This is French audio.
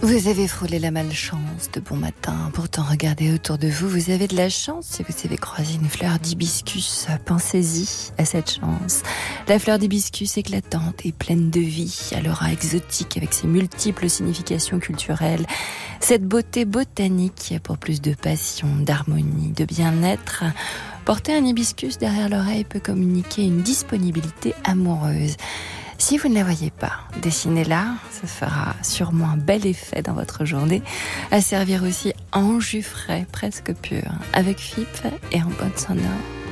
Vous avez frôlé la malchance de bon matin, pourtant regardez autour de vous, vous avez de la chance si vous avez croisé une fleur d'hibiscus, pensez-y à cette chance. La fleur d'hibiscus éclatante et pleine de vie, à l'aura exotique avec ses multiples significations culturelles, cette beauté botanique pour plus de passion, d'harmonie, de bien-être. Porter un hibiscus derrière l'oreille peut communiquer une disponibilité amoureuse. Si vous ne la voyez pas, dessinez-la, ça fera sûrement un bel effet dans votre journée. À servir aussi en jus frais, presque pur, avec FIP et en boîte sonore.